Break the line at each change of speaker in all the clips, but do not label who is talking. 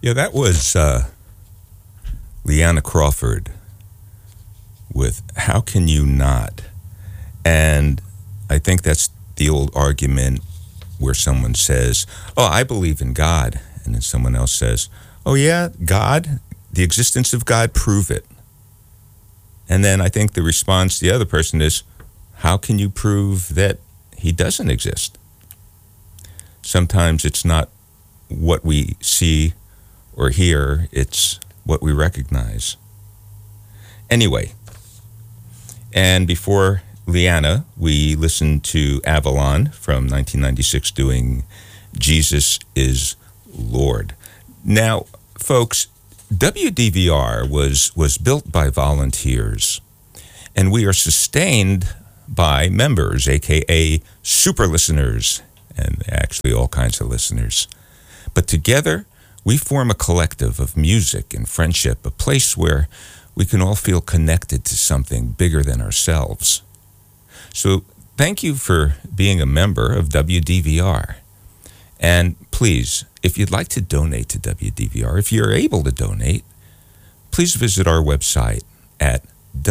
Yeah, that was Leanna Crawford with How Can You Not? And I think that's the old argument where someone says, oh, I believe in God. And then someone else says, oh, yeah, God, the existence of God, prove it. And then I think the response to the other person is, how can you prove that he doesn't exist? Sometimes it's not what we see or hear, it's what we recognize. Anyway, and before Leanna, we listened to Avalon from 1996 doing Jesus is Lord. Now, folks, WDVR was built by volunteers, and we are sustained by members, aka super listeners, and actually all kinds of listeners. But together, we form a collective of music and friendship, a place where we can all feel connected to something bigger than ourselves. So thank you for being a member of WDVR. And please, if you'd like to donate to WDVR, if you're able to donate, please visit our website at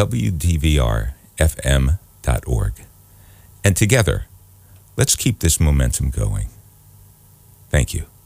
wdvrfm.org. And together, let's keep this momentum going. Thank you.